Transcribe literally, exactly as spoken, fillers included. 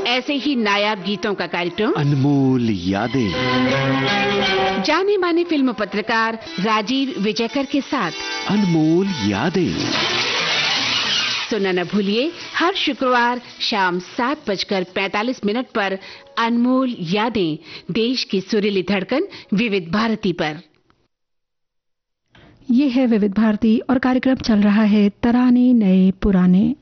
ऐसे ही नायाब गीतों का कार्यक्रम अनमोल यादें, जाने माने फिल्म पत्रकार राजीव विजयकर के साथ अनमोल यादें सुनना न भूलिए हर शुक्रवार शाम सात बजकर पैंतालीस मिनट पर अनमोल यादें, देश की सुरीली धड़कन विविध भारती पर। ये है विविध भारती और कार्यक्रम चल रहा है तराने नए पुराने।